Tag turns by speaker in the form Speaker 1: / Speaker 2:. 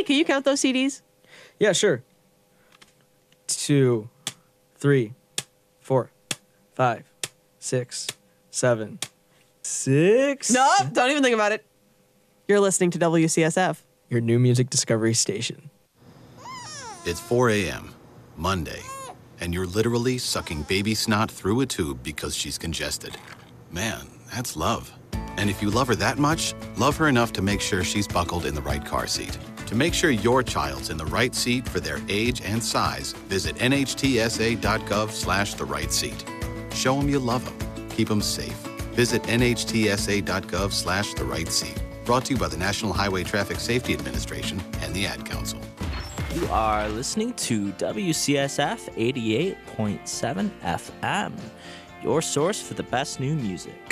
Speaker 1: Hey, can you count those CDs?
Speaker 2: Yeah, sure. 2, 3, 4, 5, 6, 7, 6.
Speaker 1: No, don't even think about it. You're listening to WCSF.
Speaker 2: Your new music discovery station.
Speaker 3: It's 4 a.m., Monday, and you're literally sucking baby snot through a tube because she's congested. Man, that's love. And if you love her that much, love her enough to make sure she's buckled in the right car seat. To make sure your child's in the right seat for their age and size, visit nhtsa.gov/the right seat. Show them you love them. Keep them safe. Visit nhtsa.gov/the right seat. Brought to you by the National Highway Traffic Safety Administration and the Ad Council.
Speaker 4: You are listening to WCSF 88.7 FM, your source for the best new music.